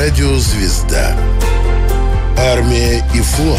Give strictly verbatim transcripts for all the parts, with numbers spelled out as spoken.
Радио «Звезда». Армия и флот.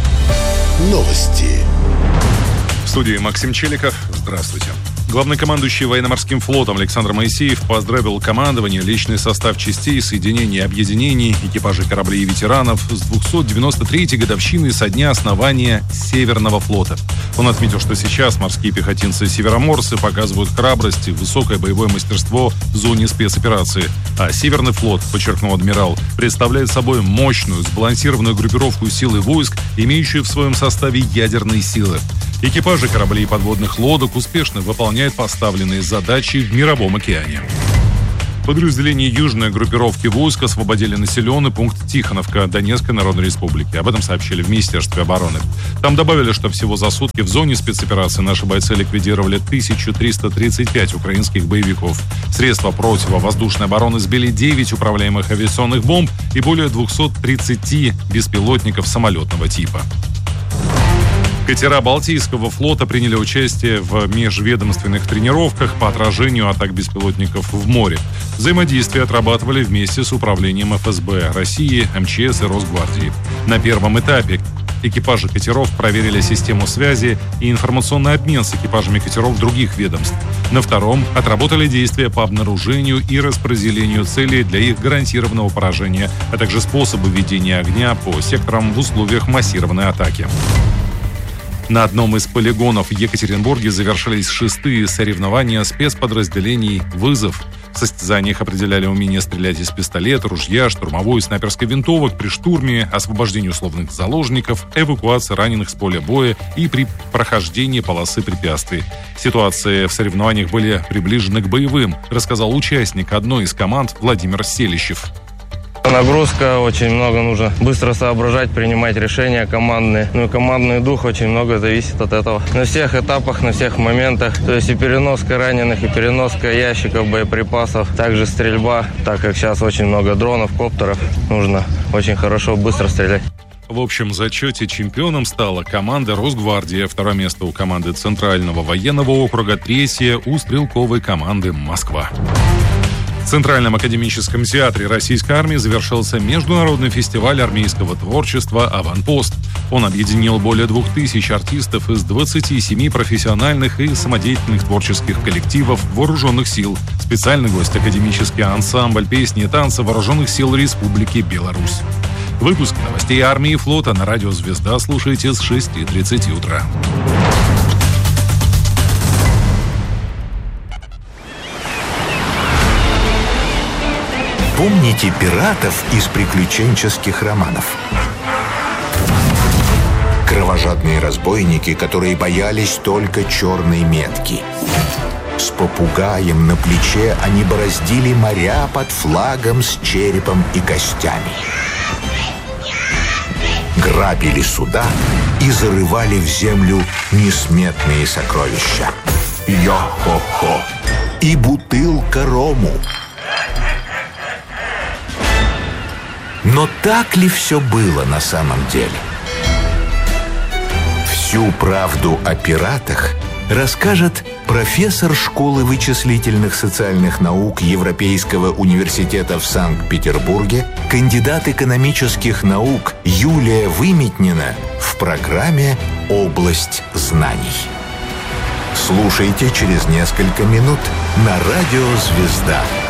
Новости. В студии Максим Челиков. Здравствуйте. Главнокомандующий военно-морским флотом Александр Моисеев поздравил командование, личный состав частей, соединений и объединений, экипажей кораблей и ветеранов с двухсот девяносто третьей годовщиной со дня основания Северного флота. Он отметил, что сейчас морские пехотинцы-североморцы показывают храбрость и высокое боевое мастерство в зоне спецоперации. А Северный флот, подчеркнул адмирал, представляет собой мощную, сбалансированную группировку сил и войск, имеющую в своем составе ядерные силы. Экипажи кораблей и подводных лодок успешно выполняют поставленные задачи в мировом океане. Подразделения южной группировки войск освободили населенный пункт Тихоновка Донецкой Народной Республики. Об этом сообщили в Министерстве обороны. Там добавили, что всего за сутки в зоне спецоперации наши бойцы ликвидировали тысячу триста тридцать пять украинских боевиков. Средства противовоздушной обороны сбили девять управляемых авиационных бомб и более двухсот тридцати беспилотников самолетного типа. Катера Балтийского флота приняли участие в межведомственных тренировках по отражению атак беспилотников в море. Взаимодействие отрабатывали вместе с управлением эф эс бэ России, эм че эс и Росгвардии. На первом этапе экипажи катеров проверили систему связи и информационный обмен с экипажами катеров других ведомств. На втором отработали действия по обнаружению и распределению целей для их гарантированного поражения, а также способы ведения огня по секторам в условиях массированной атаки. На одном из полигонов в Екатеринбурге завершились шестые соревнования спецподразделений «Вызов». В состязаниях определяли умение стрелять из пистолета, ружья, штурмовой и снайперской винтовок при штурме, освобождении условных заложников, эвакуации раненых с поля боя и при прохождении полосы препятствий. Ситуации в соревнованиях были приближены к боевым, рассказал участник одной из команд Владимир Селищев. Нагрузка, очень много нужно быстро соображать, принимать решения командные. Ну и командный дух очень много зависит от этого. На всех этапах, на всех моментах. То есть и переноска раненых, и переноска ящиков, боеприпасов. Также стрельба, так как сейчас очень много дронов, коптеров. Нужно очень хорошо, быстро стрелять. В общем зачете чемпионом стала команда Росгвардии. Второе место у команды Центрального военного округа. Третье у стрелковой команды Москва. В Центральном академическом театре Российской армии завершился международный фестиваль армейского творчества «Аванпост». Он объединил более двух тысяч артистов из двадцати семи профессиональных и самодеятельных творческих коллективов вооруженных сил. Специальный гость – академический ансамбль песни и танца вооруженных сил Республики Беларусь. Выпуск новостей армии и флота на радио «Звезда» слушайте с шести тридцати утра. Помните пиратов из приключенческих романов? Кровожадные разбойники, которые боялись только черной метки. С попугаем на плече они бороздили моря под флагом с черепом и костями. Грабили суда и зарывали в землю несметные сокровища. Йо-хо-хо! И бутылка рому. Но так ли все было на самом деле? Всю правду о пиратах расскажет профессор школы вычислительных социальных наук Европейского университета в Санкт-Петербурге, кандидат экономических наук Юлия Выметнина в программе «Область знаний». Слушайте через несколько минут на радио «Звезда».